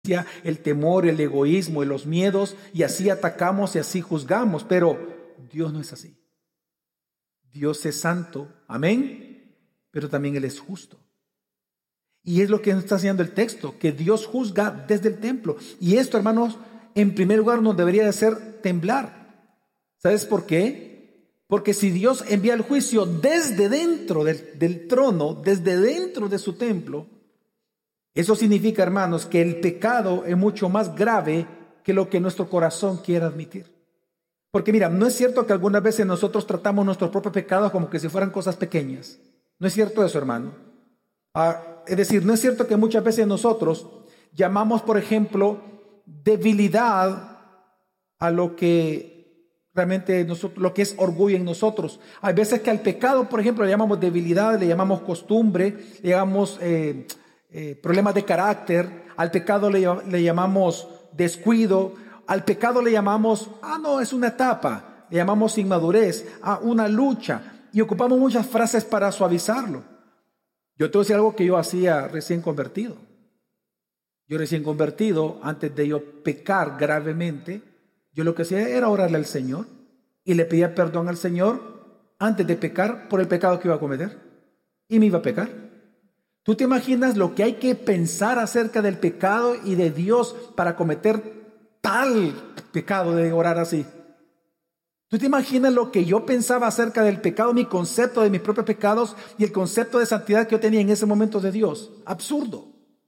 el temor, el egoísmo y los miedos, y así atacamos y así juzgamos. Pero Dios no es así. Dios es santo, amén, pero también Él es justo. Y es lo que nos está enseñando el texto, que Dios juzga desde el templo. Y esto, hermanos, en primer lugar nos debería de hacer temblar. ¿Sabes por qué? Porque si Dios envía el juicio desde dentro del trono, desde dentro de su templo, eso significa, hermanos, que el pecado es mucho más grave que lo que nuestro corazón quiere admitir. Porque mira, no es cierto que algunas veces nosotros tratamos nuestros propios pecados como que si fueran cosas pequeñas. No es cierto eso, hermano. Es decir, no es cierto que muchas veces nosotros llamamos, por ejemplo, debilidad a lo que realmente lo que es orgullo en nosotros. Hay veces que al pecado, por ejemplo, le llamamos debilidad, le llamamos costumbre, le llamamos problemas de carácter. Al pecado le llamamos descuido. Al pecado le llamamos, no, es una etapa. Le llamamos inmadurez, una lucha. Y ocupamos muchas frases para suavizarlo. Yo te voy a decir algo que yo hacía recién convertido. Yo recién convertido, antes de yo pecar gravemente, yo lo que hacía era orarle al Señor y le pedía perdón al Señor antes de pecar por el pecado que iba a cometer. Y me iba a pecar. ¿Tú te imaginas lo que hay que pensar acerca del pecado y de Dios para cometer tal pecado de orar así? ¿Tú te imaginas lo que yo pensaba acerca del pecado, mi concepto de mis propios pecados y el concepto de santidad que yo tenía en ese momento de Dios? Absurdo.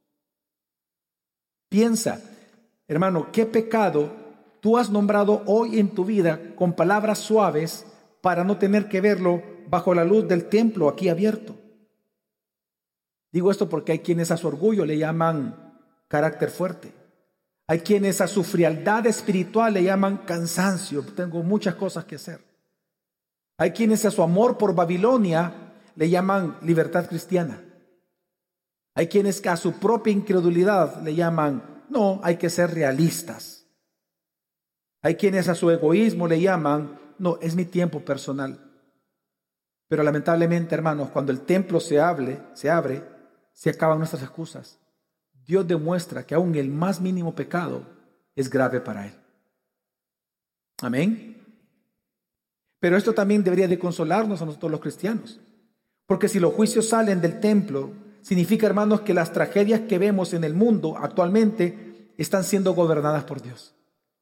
Piensa, hermano, ¿qué pecado tú has nombrado hoy en tu vida con palabras suaves para no tener que verlo bajo la luz del templo aquí abierto? Digo esto porque hay quienes a su orgullo le llaman carácter fuerte. Hay quienes a su frialdad espiritual le llaman cansancio. Tengo muchas cosas que hacer. Hay quienes a su amor por Babilonia le llaman libertad cristiana. Hay quienes a su propia incredulidad le llaman, no, hay que ser realistas. Hay quienes a su egoísmo le llaman, no, es mi tiempo personal. Pero lamentablemente, hermanos, cuando el templo se abre, se acaban nuestras excusas. Dios demuestra que aún el más mínimo pecado es grave para Él. Amén. Pero esto también debería de consolarnos a nosotros los cristianos. Porque si los juicios salen del templo, significa, hermanos, que las tragedias que vemos en el mundo actualmente están siendo gobernadas por Dios.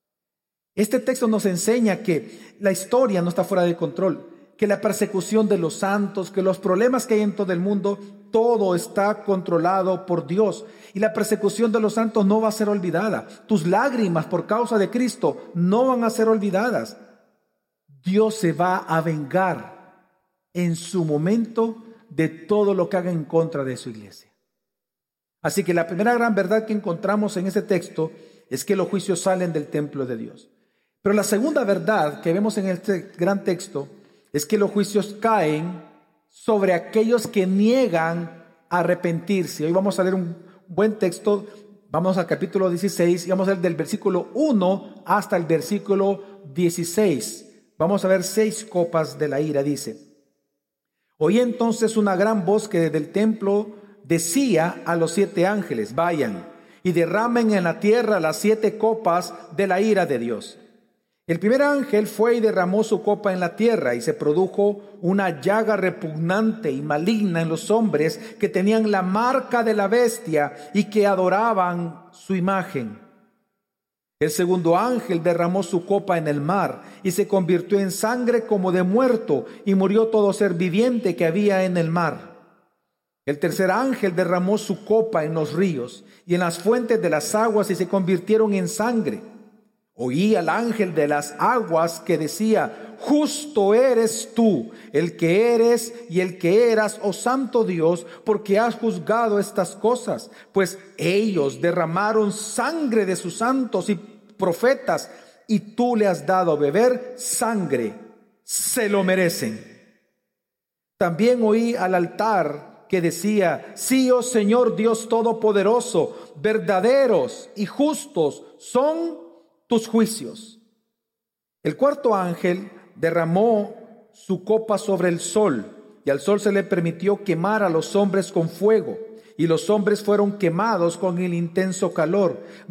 Este texto nos enseña que la historia no está fuera de control, que la persecución de los santos, que los problemas que hay en todo el mundo, todo está controlado por Dios. Y la persecución de los santos no va a ser olvidada. Tus lágrimas por causa de Cristo no van a ser olvidadas. Dios se va a vengar en su momento de todo lo que haga en contra de su iglesia. Así que la primera gran verdad que encontramos en este texto es que los juicios salen del templo de Dios. Pero la segunda verdad que vemos en este gran texto es que los juicios caen sobre aquellos que niegan arrepentirse. Hoy vamos a leer un buen texto. Vamos al capítulo 16 y vamos a leer del versículo 1 hasta el versículo 16. Vamos a ver 6 copas de la ira, dice. Oí entonces una gran voz que desde el templo decía a los 7 ángeles, vayan y derramen en la tierra las 7 copas de la ira de Dios. El primer ángel fue y derramó su copa en la tierra y se produjo una llaga repugnante y maligna en los hombres que tenían la marca de la bestia y que adoraban su imagen. El segundo ángel derramó su copa en el mar y se convirtió en sangre como de muerto y murió todo ser viviente que había en el mar. El tercer ángel derramó su copa en los ríos y en las fuentes de las aguas y se convirtieron en sangre. Oí al ángel de las aguas que decía, justo eres tú, el que eres y el que eras, oh santo Dios, porque has juzgado estas cosas, pues ellos derramaron sangre de sus santos y profetas, y tú le has dado a beber sangre, se lo merecen. También oí al altar que decía, sí, oh Señor Dios Todopoderoso, verdaderos y justos son tus juicios. El cuarto ángel derramó su copa sobre el sol, y al sol se le permitió quemar a los hombres con fuego, y los hombres fueron quemados con el intenso calor.